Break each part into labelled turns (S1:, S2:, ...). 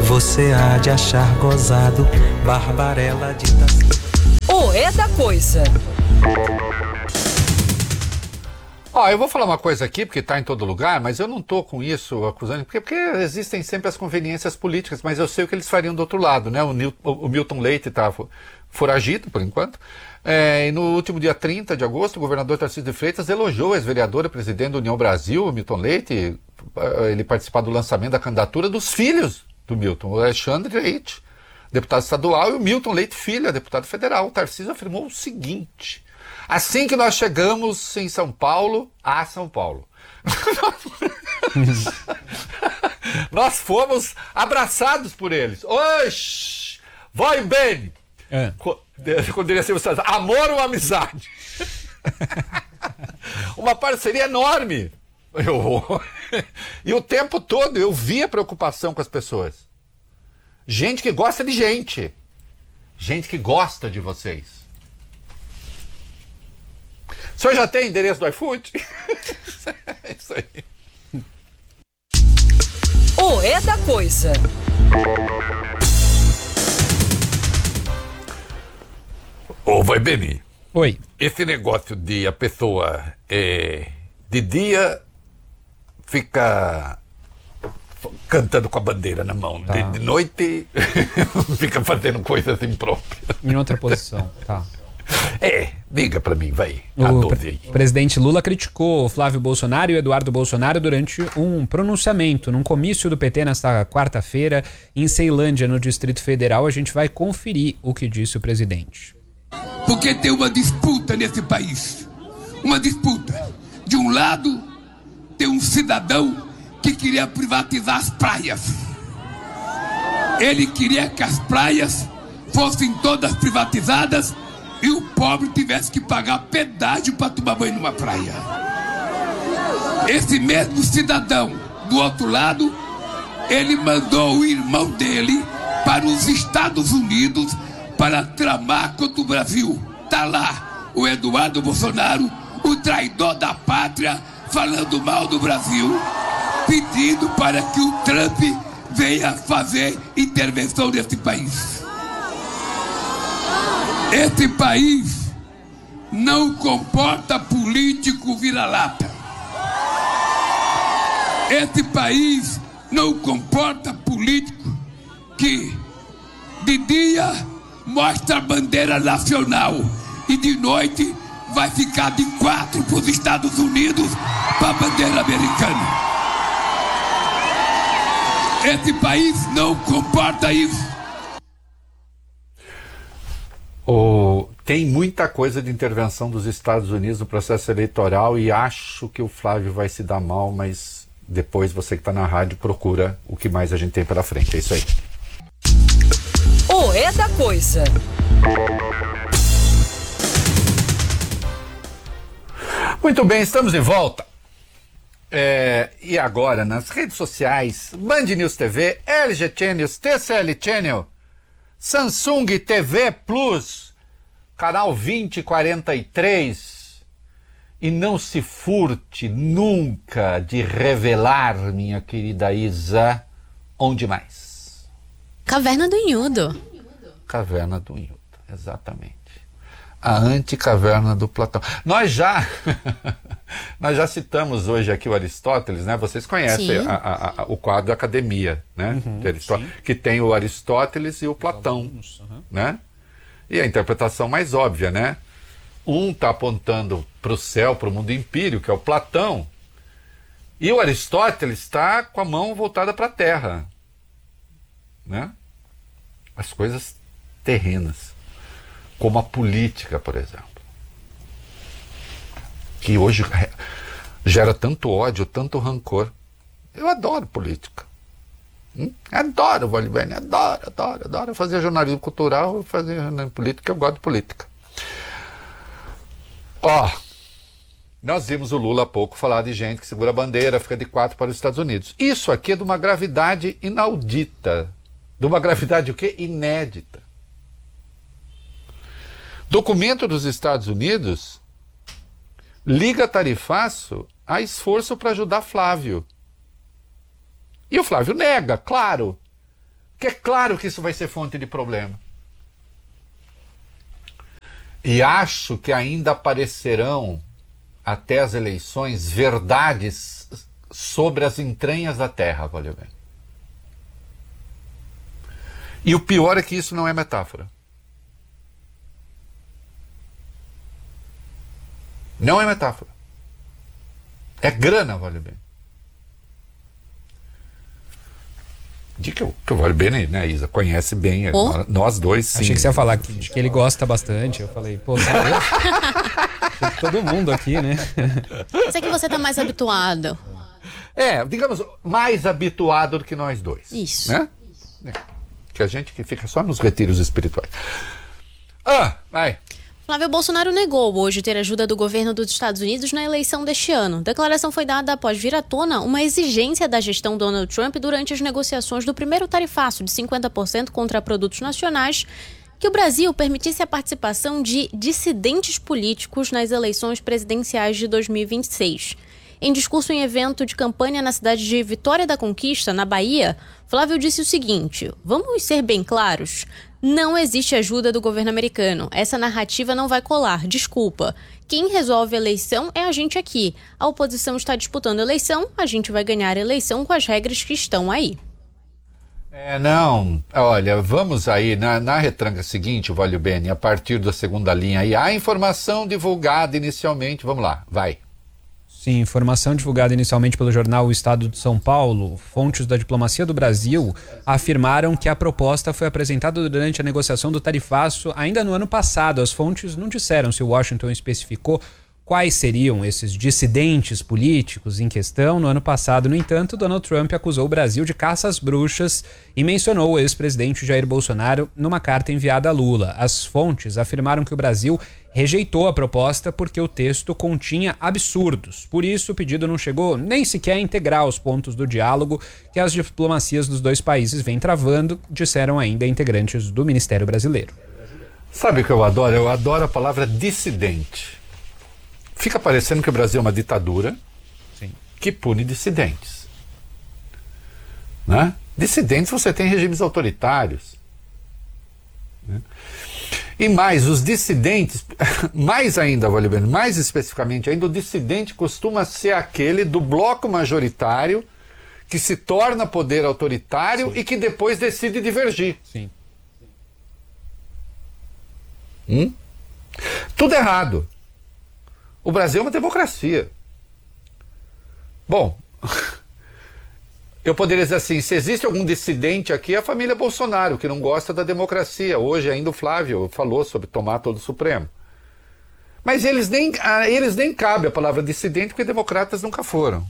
S1: você há de achar gozado, Barbarella dita.
S2: O É da Coisa.
S3: Eu vou falar uma coisa aqui, porque está em todo lugar, mas eu não estou com isso acusando, porque existem sempre as conveniências políticas, mas eu sei o que eles fariam do outro lado, né? O Milton Leite está foragido, por enquanto, e no último dia 30 de agosto, o governador Tarcísio de Freitas elogiou a ex-vereadora presidente da União Brasil, o Milton Leite, ele participar do lançamento da candidatura dos filhos do Milton, o Alexandre Leite, deputado estadual, e o Milton Leite Filho, deputado federal. O Tarcísio afirmou o seguinte: assim que nós chegamos em São Paulo, a São Paulo, nós fomos abraçados por eles. Oxi, vai bem. Quando ele assim, amor ou amizade? Uma parceria enorme. E o tempo todo eu via preocupação com as pessoas. Gente que gosta de gente. Gente que gosta de vocês. O senhor já tem endereço do iFood? É isso aí.
S2: O É da Coisa.
S3: Vai bem.
S4: Oi.
S3: Esse negócio de a pessoa de dia fica cantando com a bandeira na mão,
S4: tá.
S3: de noite fica fazendo coisas impróprias.
S4: Em outra posição, tá.
S3: Diga pra mim, vai.
S4: O presidente Lula criticou Flávio Bolsonaro e Eduardo Bolsonaro durante um pronunciamento num comício do PT nesta quarta-feira em Ceilândia, no Distrito Federal. A gente vai conferir o que disse o presidente.
S5: Porque tem uma disputa nesse país. Uma disputa. De um lado, tem um cidadão que queria privatizar as praias. Ele queria que as praias fossem todas privatizadas e o pobre tivesse que pagar pedágio para tomar banho numa praia. Esse mesmo cidadão, do outro lado, ele mandou o irmão dele para os Estados Unidos para tramar contra o Brasil. Tá lá o Eduardo Bolsonaro, o traidor da pátria, falando mal do Brasil, pedindo para que o Trump venha fazer intervenção nesse país. Esse país não comporta político vira-lata. Esse país não comporta político que de dia mostra a bandeira nacional e de noite vai ficar de quatro para os Estados Unidos para a bandeira americana. Esse país não comporta isso.
S3: Tem muita coisa de intervenção dos Estados Unidos no processo eleitoral e acho que o Flávio vai se dar mal, mas depois você que está na rádio procura o que mais a gente tem pela frente. É isso aí.
S2: O É da Coisa.
S3: Muito bem, estamos de volta. E agora, nas redes sociais, Band News TV, LG Channels, TCL Channel, Samsung TV Plus, canal 2043. E não se furte nunca de revelar, minha querida Isa, onde mais?
S6: Caverna do Inhudo.
S3: Caverna do Inhudo, exatamente. A anticaverna do Platão. Nós já citamos hoje aqui o Aristóteles, né? Vocês conhecem o quadro Academia, né? De Aristóteles, que tem o Aristóteles e o Platão, né? E a interpretação mais óbvia, né? Um está apontando para o céu, para o mundo empírico, que é o Platão, e o Aristóteles está com a mão voltada para a terra, né? As coisas terrenas, como a política, por exemplo, que hoje gera tanto ódio, tanto rancor. Eu adoro política. Adoro, Valibene, adoro fazer jornalismo cultural, fazer jornalismo político, eu gosto de política. Nós vimos o Lula há pouco falar de gente que segura a bandeira, fica de quatro para os Estados Unidos. Isso aqui é de uma gravidade inaudita, de uma gravidade o quê? Inédita. Documento dos Estados Unidos liga tarifaço a esforço para ajudar Flávio. E o Flávio nega, claro. Porque é claro que isso vai ser fonte de problema. E acho que ainda aparecerão, até as eleições, verdades sobre as entranhas da Terra, valeu bem. E o pior é que isso não é metáfora. Não é metáfora. É grana, vale bem. De que o Vale bem, né, Isa? Conhece bem.
S6: Oh.
S3: Nós dois, sim.
S4: Achei que você ia falar de que ele gosta bastante. Eu falei, pô, todo mundo aqui, né?
S6: Mas é que você tá mais habituado.
S3: Digamos, mais habituado do que nós dois.
S6: Isso.
S3: Né? Que a gente que fica só nos retiros espirituais. Vai.
S6: Flávio Bolsonaro negou hoje ter ajuda do governo dos Estados Unidos na eleição deste ano. A declaração foi dada após vir à tona uma exigência da gestão Donald Trump durante as negociações do primeiro tarifaço de 50% contra produtos nacionais, que o Brasil permitisse a participação de dissidentes políticos nas eleições presidenciais de 2026. Em discurso em evento de campanha na cidade de Vitória da Conquista, na Bahia, Flávio disse o seguinte: vamos ser bem claros, não existe ajuda do governo americano, essa narrativa não vai colar, desculpa. Quem resolve a eleição é a gente aqui. A oposição está disputando a eleição, a gente vai ganhar a eleição com as regras que estão aí.
S3: Não, olha, vamos aí, na retranca seguinte, Valeu Bene, a partir da segunda linha aí, a informação divulgada inicialmente, vamos lá, vai.
S4: Sim, informação divulgada inicialmente pelo jornal O Estado de São Paulo, fontes da diplomacia do Brasil afirmaram que a proposta foi apresentada durante a negociação do tarifaço ainda no ano passado. As fontes não disseram se Washington especificou quais seriam esses dissidentes políticos em questão. No ano passado, no entanto, Donald Trump acusou o Brasil de caça às bruxas e mencionou o ex-presidente Jair Bolsonaro numa carta enviada a Lula. As fontes afirmaram que o Brasil rejeitou a proposta porque o texto continha absurdos. Por isso, o pedido não chegou nem sequer a integrar os pontos do diálogo que as diplomacias dos dois países vêm travando, disseram ainda integrantes do Ministério Brasileiro.
S3: Sabe o que eu adoro? Eu adoro a palavra dissidente. Fica parecendo que o Brasil é uma ditadura.
S4: Sim.
S3: Que pune dissidentes. Né? Dissidentes você tem regimes autoritários. Né? E mais, os dissidentes, mais ainda, vale bem, mais especificamente ainda, o dissidente costuma ser aquele do bloco majoritário que se torna poder autoritário. Sim. E que depois decide divergir.
S4: Sim.
S3: Tudo errado. O Brasil é uma democracia. Bom, eu poderia dizer assim, se existe algum dissidente aqui, é a família Bolsonaro, que não gosta da democracia. Hoje ainda o Flávio falou sobre tomar todo o Supremo. Mas eles nem cabe a palavra dissidente, porque democratas nunca foram.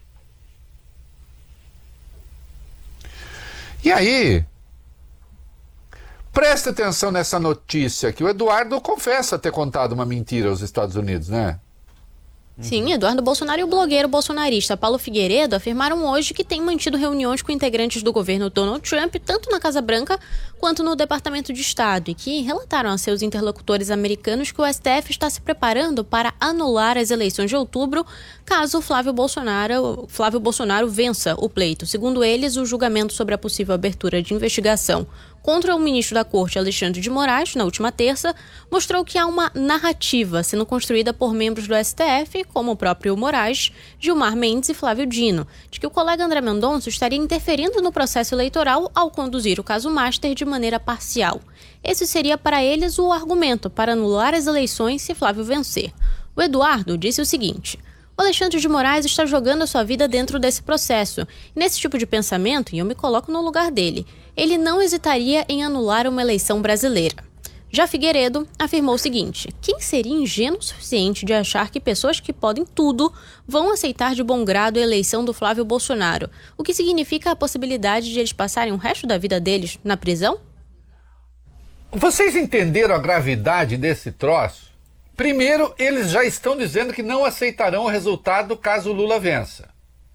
S3: E aí, presta atenção nessa notícia, que o Eduardo confessa ter contado uma mentira aos Estados Unidos, né?
S6: Sim, Eduardo Bolsonaro e o blogueiro bolsonarista Paulo Figueiredo afirmaram hoje que têm mantido reuniões com integrantes do governo Donald Trump, tanto na Casa Branca quanto no Departamento de Estado, e que relataram a seus interlocutores americanos que o STF está se preparando para anular as eleições de outubro, caso Flávio Bolsonaro vença o pleito. Segundo eles, o julgamento sobre a possível abertura de investigação contra o ministro da Corte, Alexandre de Moraes, na última terça, mostrou que há uma narrativa sendo construída por membros do STF, como o próprio Moraes, Gilmar Mendes e Flávio Dino, de que o colega André Mendonça estaria interferindo no processo eleitoral ao conduzir o caso Master de maneira parcial. Esse seria para eles o argumento para anular as eleições se Flávio vencer. O Eduardo disse o seguinte: o Alexandre de Moraes está jogando a sua vida dentro desse processo. E nesse tipo de pensamento, e eu me coloco no lugar dele, ele não hesitaria em anular uma eleição brasileira. Já Figueiredo afirmou o seguinte: quem seria ingênuo o suficiente de achar que pessoas que podem tudo vão aceitar de bom grado a eleição do Flávio Bolsonaro? O que significa a possibilidade de eles passarem o resto da vida deles na prisão?
S3: Vocês entenderam a gravidade desse troço? Primeiro, eles já estão dizendo que não aceitarão o resultado caso o Lula vença.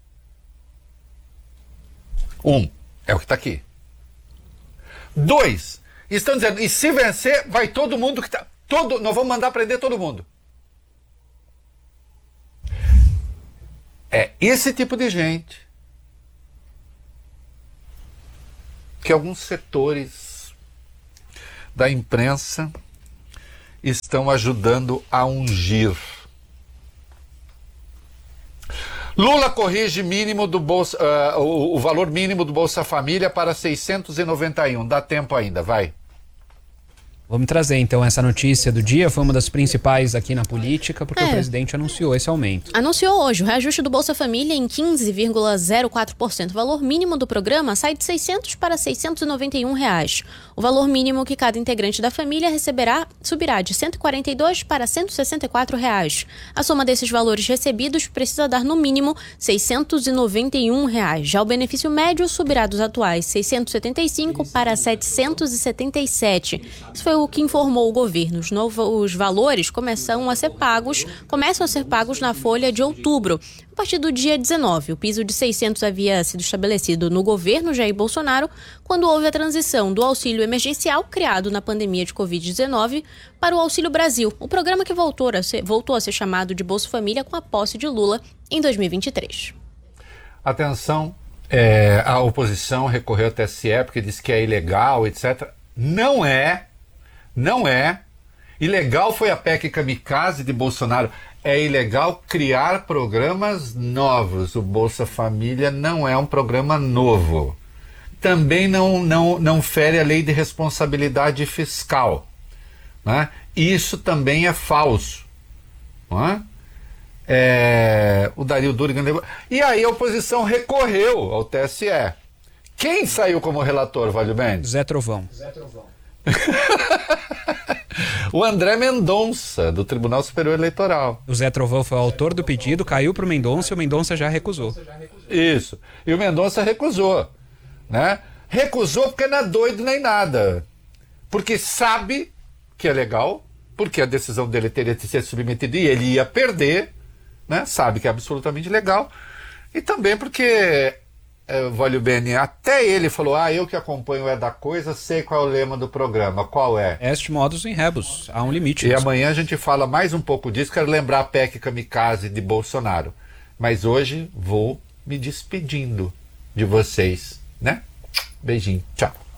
S3: É o que está aqui. 2, estão dizendo, e se vencer, vai todo mundo que está... Nós vamos mandar prender todo mundo. É esse tipo de gente que alguns setores da imprensa estão ajudando a ungir. Lula corrige mínimo do Bolsa, o valor mínimo do Bolsa Família para 691. Dá tempo ainda, vai.
S4: Vamos trazer então essa notícia do dia, foi uma das principais aqui na política, porque o presidente anunciou esse aumento.
S6: Anunciou hoje o reajuste do Bolsa Família em 15,04%. O valor mínimo do programa sai de R$ 600 para R$ 691. O valor mínimo que cada integrante da família receberá subirá de R$ 142 para R$ 164. A soma desses valores recebidos precisa dar no mínimo R$ 691. Já o benefício médio subirá dos atuais R$ 675 para R$ 777. Isso foi o que informou o governo. Os valores começam a ser pagos na folha de outubro. A partir do dia 19, o piso de 600 havia sido estabelecido no governo Jair Bolsonaro quando houve a transição do auxílio emergencial criado na pandemia de Covid-19 para o Auxílio Brasil, o programa que voltou a ser chamado de Bolsa Família com a posse de Lula em 2023.
S3: Atenção, a oposição recorreu ao TSE porque disse que é ilegal, etc. Não é. Ilegal foi a PEC Kamikaze de Bolsonaro. É ilegal criar programas novos. O Bolsa Família não é um programa novo. Também não fere a lei de responsabilidade fiscal, né? Isso também é falso, não é? O Dario Durigan levou. E aí a oposição recorreu ao TSE. Quem saiu como relator, Valio Mendes?
S4: Zé Trovão.
S3: O André Mendonça, do Tribunal Superior Eleitoral.
S4: O Zé Trovão foi o autor do pedido, caiu para o Mendonça e o Mendonça já recusou.
S3: Isso. E o Mendonça recusou, né? Recusou porque não é doido nem nada. Porque sabe que é legal, porque a decisão dele teria de ser submetida e ele ia perder, né? Sabe que é absolutamente legal. E também porque... Valio Bene, até ele falou, eu que acompanho É da Coisa, sei qual é o lema do programa. Qual é?
S4: Est modus in rebus, há um limite.
S3: E amanhã a gente fala mais um pouco disso, quero lembrar a PEC Kamikaze de Bolsonaro. Mas hoje vou me despedindo de vocês, né? Beijinho, tchau.